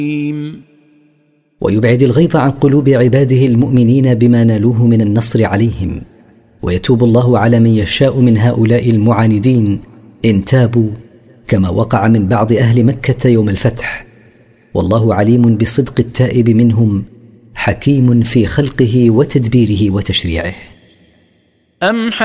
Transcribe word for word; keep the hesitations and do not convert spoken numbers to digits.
ويبعد الغيظ عن قلوب عباده المؤمنين بما نالوه من النصر عليهم، ويتوب الله على من يشاء من هؤلاء المعاندين إن تابوا، كما وقع من بعض أهل مكة يوم الفتح. والله عليم بصدق التائب منهم، حكيم في خلقه وتدبيره وتشريعه. أم